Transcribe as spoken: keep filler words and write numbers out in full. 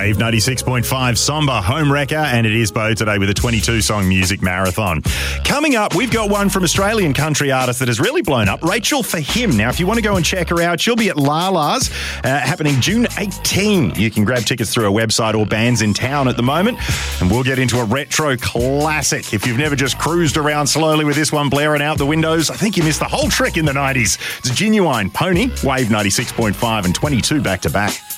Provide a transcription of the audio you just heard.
Wave ninety-six point five Somber Home Wrecker, and it is Bo today with a twenty-two song music marathon. Coming up, we've got one from Australian country artist that has really blown up, Rachel For Him. Now, if you want to go and check her out, she'll be at Lala's uh, happening June eighteenth. You can grab tickets through our website or Bands in Town at the moment, and we'll get into a retro classic. If you've never just cruised around slowly with this one blaring out the windows, I think you missed the whole trick in the nineties. It's Genuine Pony, Wave ninety-six point five and twenty-two back to back.